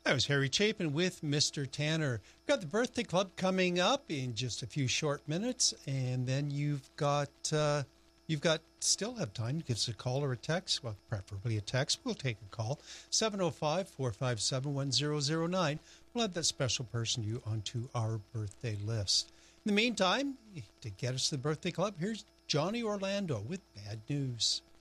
That was Harry Chapin with Mr. Tanner. We've got the birthday club coming up in just a few short minutes, and then you've got still have time to give us a call or a text. Well, preferably a text. We'll take a call. 705-457-1009. We'll add that special person you onto our birthday list. In the meantime, to get us to the birthday club, here's Johnny Orlando with Bad News.